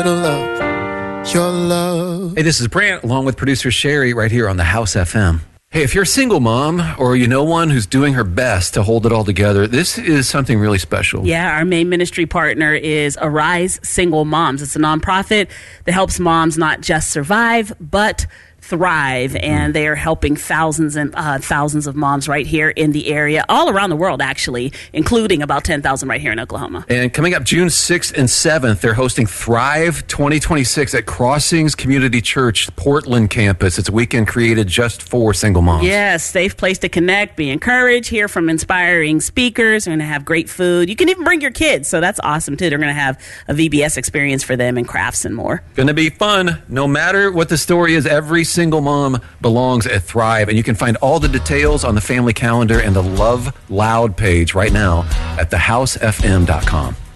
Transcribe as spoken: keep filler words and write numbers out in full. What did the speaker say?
love, your love. Hey, this is Brant, along with producer Sherry, right here on the House F M. Hey, if you're a single mom or you know one who's doing her best to hold it all together, this is something really special. Yeah, our main ministry partner is Arise Single Moms. It's a nonprofit that helps moms not just survive, but thrive, and they are helping thousands and uh, thousands of moms right here in the area, all around the world, actually, including about ten thousand right here in Oklahoma. And coming up June sixth and seventh, they're hosting Thrive twenty twenty-six at Crossings Community Church, Portland campus. It's a weekend created just for single moms. Yes, safe place to connect, be encouraged, hear from inspiring speakers. They're going to have great food. You can even bring your kids, so that's awesome, too. They're going to have a V B S experience for them and crafts and more. Going to be fun. No matter what the story is, every single mom belongs at Thrive, and you can find all the details on the family calendar and the Love Loud page right now at the house f m dot com.